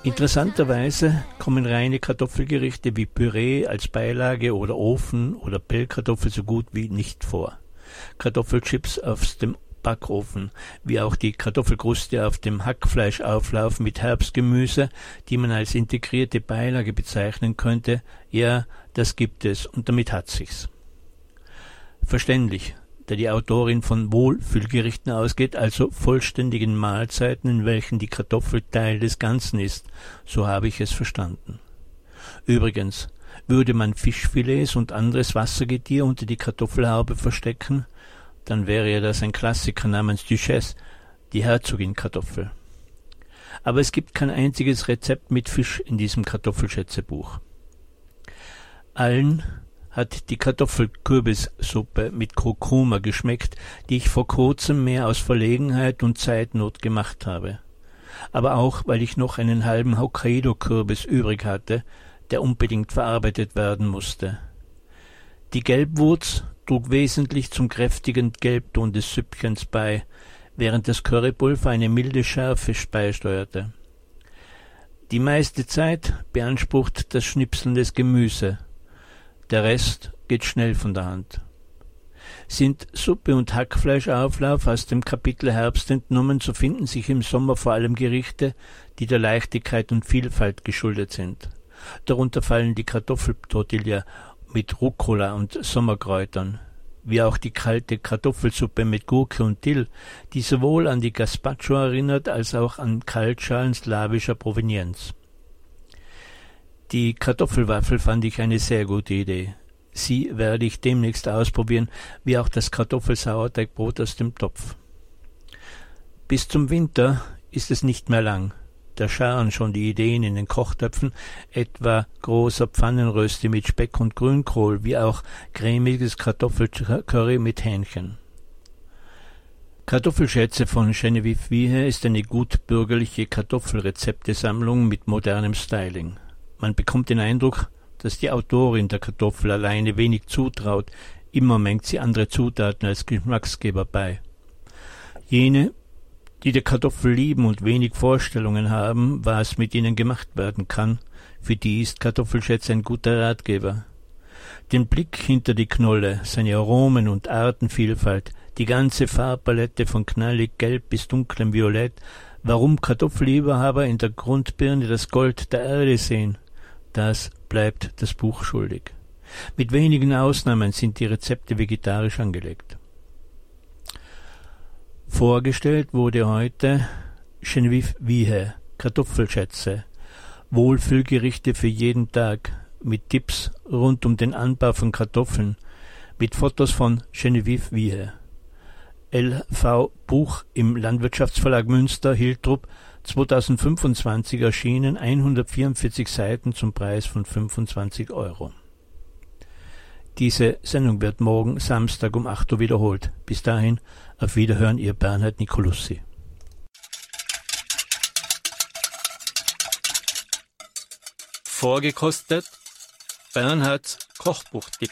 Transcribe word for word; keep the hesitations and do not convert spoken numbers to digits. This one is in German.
Interessanterweise kommen reine Kartoffelgerichte wie Püree als Beilage oder Ofen- oder Pellkartoffel so gut wie nicht vor. Kartoffelchips aus dem Backofen, wie auch die Kartoffelkruste auf dem Hackfleischauflauf mit Herbstgemüse, die man als integrierte Beilage bezeichnen könnte, ja, das gibt es und damit hat sich's. Verständlich, da die Autorin von Wohlfühlgerichten ausgeht, also vollständigen Mahlzeiten, in welchen die Kartoffel Teil des Ganzen ist, so habe ich es verstanden. Übrigens, würde man Fischfilets und anderes Wassergetier unter die Kartoffelhaube verstecken, dann wäre ja das ein Klassiker namens Duchesse, die Herzogin-Kartoffel. Aber es gibt kein einziges Rezept mit Fisch in diesem Kartoffelschätzebuch. Allen hat die Kartoffelkürbissuppe mit Kurkuma geschmeckt, die ich vor kurzem mehr aus Verlegenheit und Zeitnot gemacht habe. Aber auch, weil ich noch einen halben Hokkaido-Kürbis übrig hatte, der unbedingt verarbeitet werden musste. Die Gelbwurz trug wesentlich zum kräftigen Gelbton des Süppchens bei, während das Currypulver eine milde Schärfe beisteuerte. Die meiste Zeit beansprucht das Schnipseln des Gemüse. Der Rest geht schnell von der Hand. Sind Suppe und Hackfleischauflauf aus dem Kapitel Herbst entnommen, so finden sich im Sommer vor allem Gerichte, die der Leichtigkeit und Vielfalt geschuldet sind. Darunter fallen die Kartoffeltortilla mit Rucola und Sommerkräutern, wie auch die kalte Kartoffelsuppe mit Gurke und Dill, die sowohl an die Gazpacho erinnert als auch an Kaltschalen slawischer Provenienz. Die Kartoffelwaffel fand ich eine sehr gute Idee. Sie werde ich demnächst ausprobieren, wie auch das Kartoffelsauerteigbrot aus dem Topf. Bis zum Winter ist es nicht mehr lang. Da scharen schon die Ideen in den Kochtöpfen, etwa großer Pfannenrösti mit Speck und Grünkohl, wie auch cremiges Kartoffelcurry mit Hähnchen. Kartoffelschätze von Geneviève Wiehe ist eine gut bürgerliche Kartoffelrezeptesammlung mit modernem Styling. Man bekommt den Eindruck, dass die Autorin der Kartoffel alleine wenig zutraut, immer mengt sie andere Zutaten als Geschmacksgeber bei. Jene, die die Kartoffel lieben und wenig Vorstellungen haben, was mit ihnen gemacht werden kann, für die ist Kartoffelschätze ein guter Ratgeber. Den Blick hinter die Knolle, seine Aromen und Artenvielfalt, die ganze Farbpalette von knallig gelb bis dunklem Violett, warum Kartoffelliebhaber in der Grundbirne das Gold der Erde sehen, das bleibt das Buch schuldig. Mit wenigen Ausnahmen sind die Rezepte vegetarisch angelegt. Vorgestellt wurde heute Geneviève Wiehe, Kartoffelschätze, Wohlfühlgerichte für jeden Tag, mit Tipps rund um den Anbau von Kartoffeln, mit Fotos von Geneviève Wiehe. L V Buch im Landwirtschaftsverlag Münster, Hiltrup, zweitausendfünfundzwanzig erschienen, hundertvierundvierzig Seiten zum Preis von fünfundzwanzig Euro. Diese Sendung wird morgen Samstag um acht Uhr wiederholt. Bis dahin, auf Wiederhören, Ihr Bernhard Nicolussi. Vorgekostet Bernhards Kochbuchtipp.